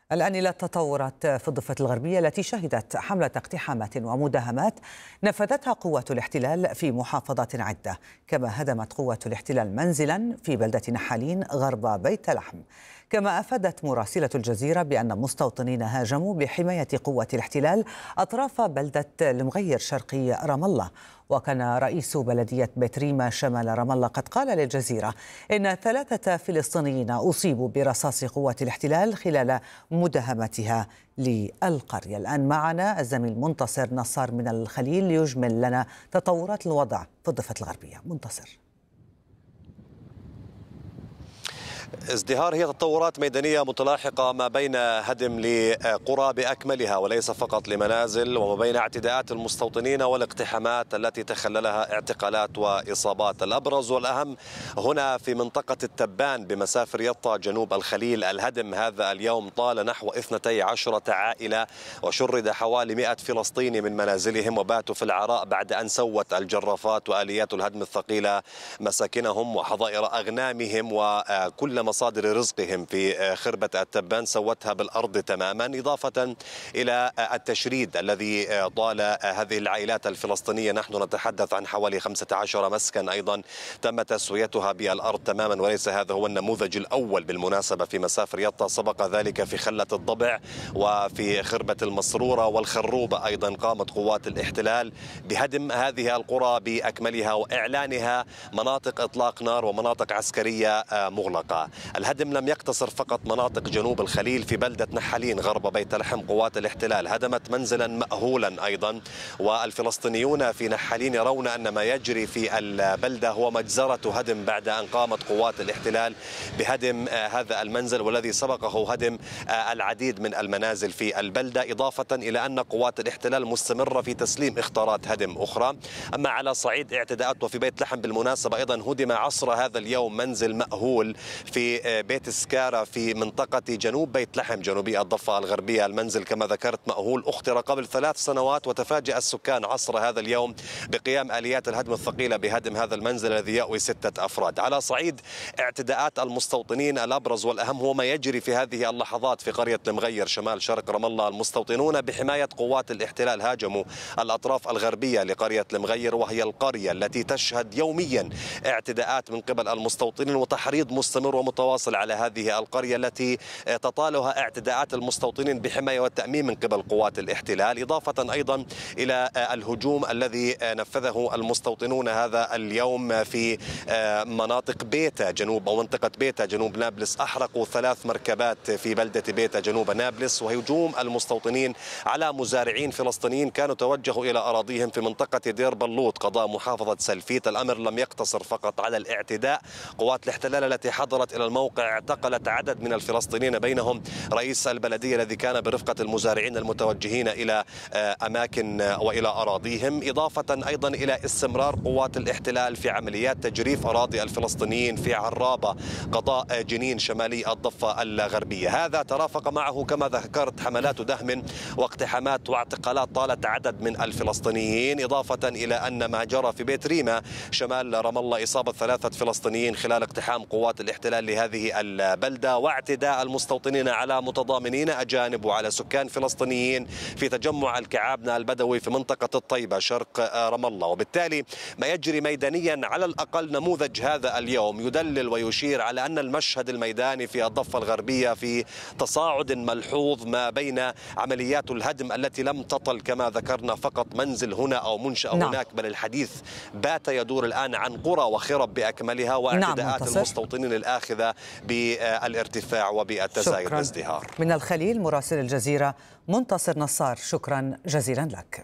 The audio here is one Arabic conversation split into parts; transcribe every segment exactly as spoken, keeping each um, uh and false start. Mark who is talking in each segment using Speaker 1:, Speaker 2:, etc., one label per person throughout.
Speaker 1: الآن إلى التطورات في الضفة الغربية التي شهدت حملة اقتحامات ومداهمات نفذتها قوات الاحتلال في محافظات عدة، كما هدمت قوات الاحتلال منزلا في بلدة نحالين غرب بيت لحم. كما أفادت مراسلة الجزيرة بأن مستوطنين هاجموا بحماية قوات الاحتلال أطراف بلدة المغير شرقي رام الله. وكان رئيس بلدية بيت ريمة شمال رام الله قد قال للجزيرة إن ثلاثة فلسطينيين أصيبوا برصاص قوات الاحتلال خلال مداهمتها للقرية. الآن معنا الزميل منتصر نصار من الخليل ليجمل لنا تطورات الوضع في الضفة الغربية. منتصر.
Speaker 2: ازدهار هي تطورات ميدانية متلاحقة ما بين هدم لقرى بأكملها وليس فقط لمنازل، وما بين اعتداءات المستوطنين والاقتحامات التي تخللها اعتقالات وإصابات. الأبرز والأهم هنا في منطقة التبان بمسافر يطا جنوب الخليل. الهدم هذا اليوم طال نحو اثنتي عشرة عائلة، وشرد حوالي مئة فلسطيني من منازلهم وباتوا في العراء بعد أن سوت الجرافات وآليات الهدم الثقيلة مساكنهم وحظائر أغنامهم وكل مصادر رزقهم في خربة التبان سوتها بالأرض تماما، إضافة إلى التشريد الذي طال هذه العائلات الفلسطينية. نحن نتحدث عن حوالي خمسة عشر مسكن أيضا تم تسويتها بالأرض تماما، وليس هذا هو النموذج الأول بالمناسبة في مسافر يطا، سبق ذلك في خلة الضبع وفي خربة المسرورة والخروبة. أيضا قامت قوات الاحتلال بهدم هذه القرى بأكملها وإعلانها مناطق إطلاق نار ومناطق عسكرية مغلقة. الهدم لم يقتصر فقط مناطق جنوب الخليل. في بلدة نحالين غرب بيت لحم قوات الاحتلال هدمت منزلا مأهولا أيضا، والفلسطينيون في نحالين يرون أن ما يجري في البلدة هو مجزرة هدم بعد أن قامت قوات الاحتلال بهدم هذا المنزل والذي سبقه هدم العديد من المنازل في البلدة، إضافة إلى أن قوات الاحتلال مستمرة في تسليم إخطارات هدم أخرى. أما على صعيد اعتداءات وفي بيت لحم بالمناسبة أيضا هدم عصر هذا اليوم منزل مأهول في بيت سكارة في منطقة جنوب بيت لحم جنوبي الضفة الغربية. المنزل كما ذكرت مأهول، اختر قبل ثلاث سنوات وتفاجأ السكان عصر هذا اليوم بقيام آليات الهدم الثقيلة بهدم هذا المنزل الذي يأوي ستة أفراد. على صعيد اعتداءات المستوطنين الأبرز والأهم هو ما يجري في هذه اللحظات في قرية المغير شمال شرق رام الله. المستوطنون بحماية قوات الاحتلال هاجموا الأطراف الغربية لقرية المغير، وهي القرية التي تشهد يوميا اعتداءات من قبل المستوطنين وتحريض مستمر ومتواصل على هذه القرية التي تطالها اعتداءات المستوطنين بحماية والتأمين من قبل قوات الاحتلال، إضافة أيضا إلى الهجوم الذي نفذه المستوطنون هذا اليوم في مناطق بيتا جنوب أو منطقة بيتا جنوب نابلس. أحرقوا ثلاث مركبات في بلدة بيتا جنوب نابلس، وهجوم المستوطنين على مزارعين فلسطينيين كانوا توجهوا إلى أراضيهم في منطقة دير بلوط قضاء محافظة سلفيت. الأمر لم يقتصر فقط على الاعتداء، قوات الاحتلال التي حضرت إلى الموقع اعتقلت عدد من الفلسطينيين بينهم رئيس البلدية الذي كان برفقة المزارعين المتوجهين إلى أماكن وإلى أراضيهم، إضافة أيضا إلى استمرار قوات الاحتلال في عمليات تجريف أراضي الفلسطينيين في عرابة قضاء جنين شمالي الضفة الغربية. هذا ترافق معه كما ذكرت حملات دهم واقتحامات واعتقالات طالت عدد من الفلسطينيين، إضافة إلى أن ما جرى في بيت ريمة شمال رام الله إصابة ثلاثة فلسطينيين خلال اقتحام قوات الاحتلال لهذه البلدة، واعتداء المستوطنين على متضامنين أجانب وعلى سكان فلسطينيين في تجمع الكعابنة البدوي في منطقة الطيبة شرق رام الله. وبالتالي ما يجري ميدانيا على الأقل نموذج هذا اليوم يدلل ويشير على أن المشهد الميداني في الضفة الغربية في تصاعد ملحوظ ما بين عمليات الهدم التي لم تطل كما ذكرنا فقط منزل هنا أو منشأة نعم. هناك، بل الحديث بات يدور الآن عن قرى وخرب بأكملها واعتداءات نعم المستوطنين الآخذة بالارتفاع وبالتزايد والازدهار.
Speaker 1: من الخليل مراسل الجزيرة منتصر نصار، شكرا جزيلا لك.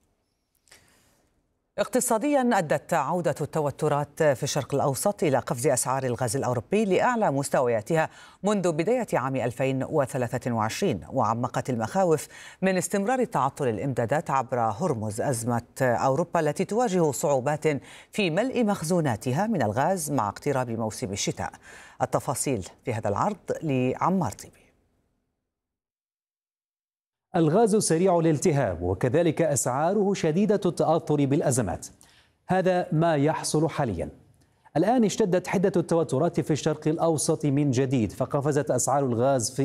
Speaker 1: اقتصاديا أدت عودة التوترات في الشرق الأوسط إلى قفز أسعار الغاز الأوروبي لأعلى مستوياتها منذ بداية عام ألفين وثلاثة وعشرين، وعمقت المخاوف من استمرار تعطل الإمدادات عبر هرمز أزمة أوروبا التي تواجه صعوبات في ملء مخزوناتها من الغاز مع اقتراب موسم الشتاء. التفاصيل في هذا العرض لعمار طيبي.
Speaker 3: الغاز سريع الالتهاب وكذلك أسعاره شديدة التأثر بالأزمات. هذا ما يحصل حاليا. الآن اشتدت حدة التوترات في الشرق الأوسط من جديد، فقفزت أسعار الغاز في